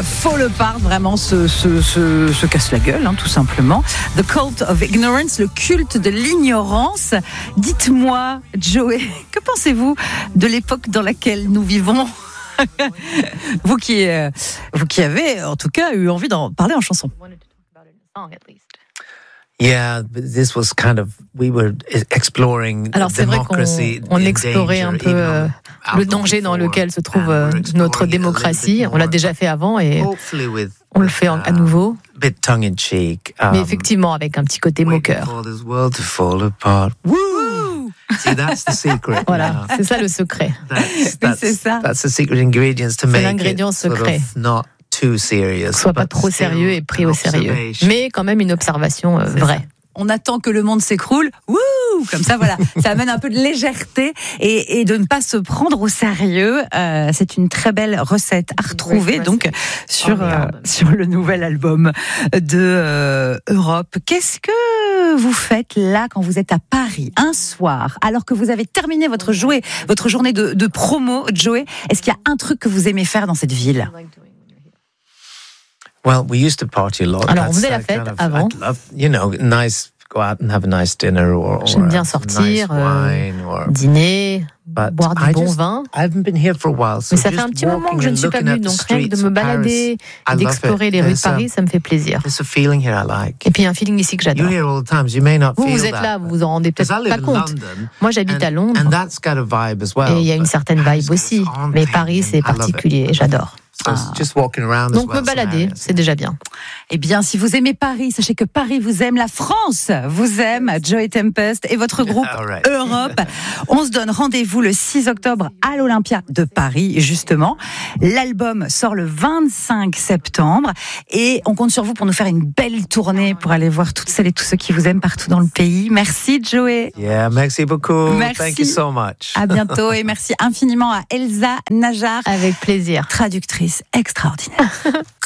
Fall Apart, vraiment se casse la gueule, tout simplement. The Cult of Ignorance, le culte de l'ignorance. Dites-moi, Joey, que pensez-vous de l'époque dans laquelle nous vivons ? vous qui avez, en tout cas, eu envie d'en parler en chanson. Yeah, this was kind of we were exploring Alors c'est vrai qu'on explorait un peu le danger dans lequel se trouve notre démocratie. On l'a déjà fait avant et on le fait à nouveau. Mais effectivement avec un petit côté moqueur. See, that's the secret. Voilà, c'est ça le secret. C'est ça. That's the secret ingredient to make l'ingrédient secret. Sort of not too serious. Soit pas trop sérieux et pris au sérieux. Mais quand même une observation vraie. On attend que le monde s'écroule. Wouh! Comme ça, voilà. Ça amène un peu de légèreté et de ne pas se prendre au sérieux. C'est une très belle recette à retrouver donc sur le nouvel album de Europe. Qu'est-ce que vous faites là quand vous êtes à Paris un soir, alors que vous avez terminé votre journée de promo, Joey? Est-ce qu'il y a un truc que vous aimez faire dans cette ville? Well, we used to party a lot. Alors, on faisait la fête avant. I'd love, go out and have a nice dinner or J'aime bien sortir, dîner, boire du bon vin. I haven't been here for a while, mais ça fait un petit moment que je ne suis pas venue, donc rien que de me balader, d'explorer les rues de Paris, ça me fait plaisir. Et puis il y a un feeling ici que j'adore. Vous êtes là, vous vous en rendez peut-être pas compte. Moi j'habite à Londres, et il y a une certaine vibe aussi, mais Paris c'est particulier, j'adore. Donc me balader, c'est déjà bien. Eh bien, si vous aimez Paris, sachez que Paris vous aime, la France vous aime, Joey Tempest et votre groupe Europe. On se donne rendez-vous le 6 octobre à l'Olympia de Paris, justement. L'album sort le 25 septembre et on compte sur vous pour nous faire une belle tournée pour aller voir toutes celles et tous ceux qui vous aiment partout dans le pays. Merci, Joey. Yeah, merci beaucoup. Merci. Thank you so much. À bientôt et merci infiniment à Elsa Najar. Avec plaisir. Traductrice extraordinaire.